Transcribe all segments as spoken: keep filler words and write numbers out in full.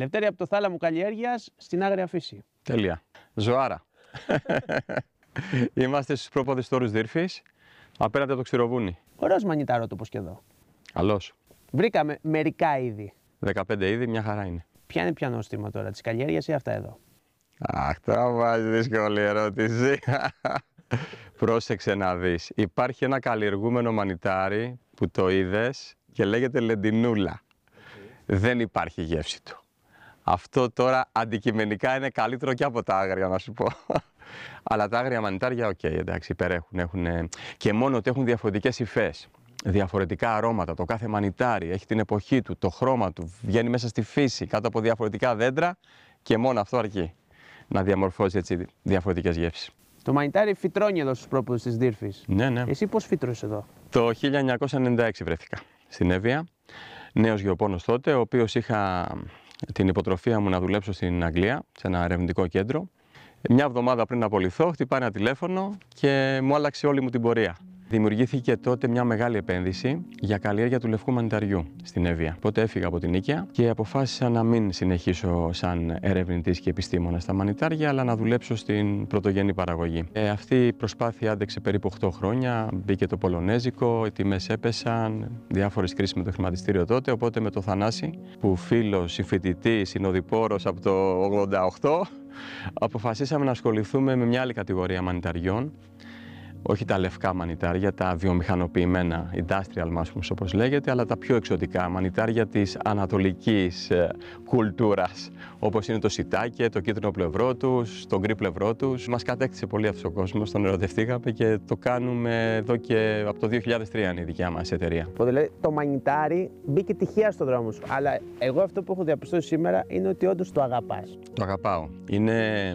Λευτέρη, από το θάλαμο καλλιέργειας στην άγρια φύση. Τέλεια. Ζωάρα. Είμαστε στους πρόποδες τόρους Δύρφης, απέναντι από το Ξηροβούνι. Ωραίος μανιταρότοπος και εδώ. Καλώς. Βρήκαμε μερικά είδη. δεκαπέντε είδη, μια χαρά είναι. Ποια είναι πιο νόστιμα τώρα, της καλλιέργειας ή αυτά εδώ? Αχ, τώρα βάζει δύσκολη ερώτηση. Πρόσεξε να δεις. Υπάρχει ένα καλλιεργούμενο μανιτάρι που το είδες και λέγεται λεντινούλα. Okay. Δεν υπάρχει γεύση του. Αυτό τώρα αντικειμενικά είναι καλύτερο και από τα άγρια, να σου πω. Αλλά τα άγρια μανιτάρια, οκ, okay, εντάξει, υπερέχουν. Έχουν... Και μόνο ότι έχουν διαφορετικές υφές, διαφορετικά αρώματα. Το κάθε μανιτάρι έχει την εποχή του, το χρώμα του, βγαίνει μέσα στη φύση, κάτω από διαφορετικά δέντρα και μόνο αυτό αρκεί να διαμορφώσει έτσι διαφορετικές γεύσεις. Το μανιτάρι φυτρώνει εδώ στους πρόποδους της Δύρφης. Ναι, ναι. Εσύ πώς φύτρωσες εδώ? Το χίλια εννιακόσια ενενήντα έξι βρέθηκα στην Εύβοια, νέος γεωπόνος τότε, ο οποίος είχα την υποτροφία μου να δουλέψω στην Αγγλία, σε ένα ερευνητικό κέντρο. Μια εβδομάδα πριν απολυθώ, χτυπάει ένα τηλέφωνο και μου άλλαξε όλη μου την πορεία. Δημιουργήθηκε τότε μια μεγάλη επένδυση για καλλιέργεια του λευκού μανιταριού στην Εύβοια. Οπότε έφυγα από την Νίκαια και αποφάσισα να μην συνεχίσω σαν ερευνητής και επιστήμονας στα μανιτάρια, αλλά να δουλέψω στην πρωτογενή παραγωγή. Ε, αυτή η προσπάθεια άντεξε περίπου οκτώ χρόνια. Μπήκε το πολωνέζικο, οι τιμές έπεσαν, διάφορες κρίσεις με το χρηματιστήριο τότε. Οπότε με το Θανάση, που φίλος, συμφοιτητής, συνοδοιπόρος από το ογδόντα οκτώ, αποφασίσαμε να ασχοληθούμε με μια άλλη κατηγορία μανιταριών. Όχι τα λευκά μανιτάρια, τα βιομηχανοποιημένα, industrial mushrooms όπως λέγεται, αλλά τα πιο εξωτικά μανιτάρια της ανατολικής ε, κουλτούρας, όπως είναι το σιτάκι, το κίτρινο πλευρό τους, το γκρι πλευρό τους. Μας κατέκτησε πολύ αυτός ο κόσμος, τον ερωτευτήκαμε και το κάνουμε εδώ και από το δύο χιλιάδες τρία είναι η δικιά μας εταιρεία. Δηλαδή το μανιτάρι μπήκε τυχαία στον δρόμο σου, αλλά εγώ αυτό που έχω διαπιστώσει σήμερα είναι ότι όντως το αγαπάς. Το αγαπάω. Είναι...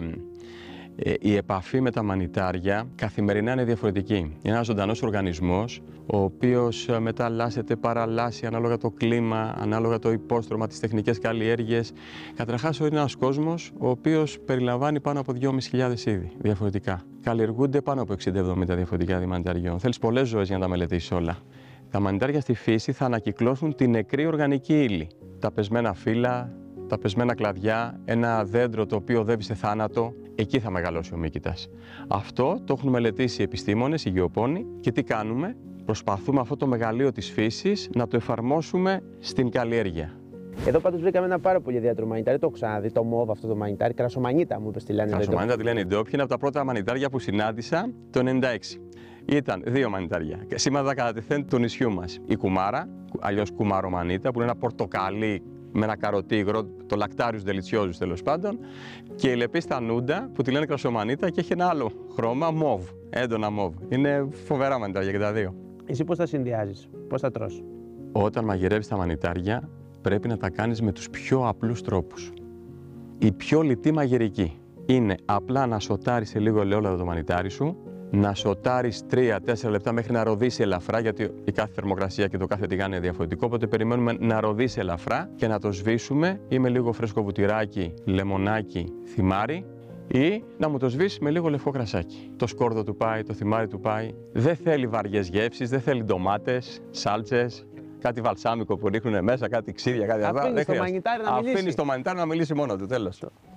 Η επαφή με τα μανιτάρια καθημερινά είναι διαφορετική. Είναι ένας ζωντανός οργανισμός, ο οποίος μεταλλάσσεται, παραλλάσσει ανάλογα το κλίμα, ανάλογα το υπόστρωμα, τις τεχνικές καλλιέργειες. Καταρχάς, είναι ένας κόσμος ο οποίος περιλαμβάνει πάνω από δυόμισι χιλιάδες είδη διαφορετικά. Καλλιεργούνται πάνω από εξήντα εβδομήντα διαφορετικά είδη μανιταριών. Θέλεις πολλές ζωές για να τα μελετήσεις όλα. Τα μανιτάρια στη φύση θα ανακυκλώσουν την νεκρή οργανική ύλη. Τα πεσμένα φύλλα, τα πεσμένα κλαδιά, ένα δέντρο το οποίο οδεύει σε θάνατο, εκεί θα μεγαλώσει ο μύκητας. Αυτό το έχουν μελετήσει οι επιστήμονες, οι γεωπόνοι, και τι κάνουμε? Προσπαθούμε αυτό το μεγαλείο της φύσης να το εφαρμόσουμε στην καλλιέργεια. Εδώ πάντως βρήκαμε ένα πάρα πολύ ιδιαίτερο μανιτάρι, το έχω ξαναδεί, το μόβ αυτό το μανιτάρι, κρασομανίτα μου είπες τη λένε. Κρασομανίτα τη λένε οι ντόπιοι, είναι από τα πρώτα μανιτάρια που συνάντησα το ενενήντα έξι. Ήταν δύο μανιτάρια, σήματα κατά τεθέν του νησιού μας. Η κουμάρα, αλλιώς κουμαρομανίτα, που είναι ένα πορτοκαλί με ένα καροτίγρο, το Lactarius deliciosus τέλος πάντων, και η λεπίστα νούντα που τη λένε κρασομανίτα και έχει ένα άλλο χρώμα, μόβ, έντονα μόβ. Είναι φοβερά μανιτάρια και τα δύο. Εσύ πώς τα συνδυάζεις, πώς τα τρως? Όταν μαγειρεύεις τα μανιτάρια πρέπει να τα κάνεις με τους πιο απλούς τρόπους. Η πιο λιτή μαγειρική είναι απλά να σοτάρεις σε λίγο ελαιόλαδο το μανιτάρι σου, να σοτάρεις τρία τέσσερα λεπτά μέχρι να ροδίσει ελαφρά, γιατί η κάθε θερμοκρασία και το κάθε τηγάνι είναι διαφορετικό, οπότε περιμένουμε να ροδίσει ελαφρά και να το σβήσουμε ή με λίγο φρέσκο βουτυράκι, λεμονάκι, θυμάρι, ή να μου το σβήσεις με λίγο λευκό κρασάκι. Το σκόρδο του πάει, το θυμάρι του πάει. Δεν θέλει βαριές γεύσεις, δεν θέλει ντομάτες, σάλτσες, κάτι βαλσάμικο που ρίχνουν μέσα, κάτι ξύδια, κάτι αυτά. Αφήνεις το μανιτάρι να μιλήσει. Αφήνεις το μανιτάρι να μιλήσει μόνο του, τέλος.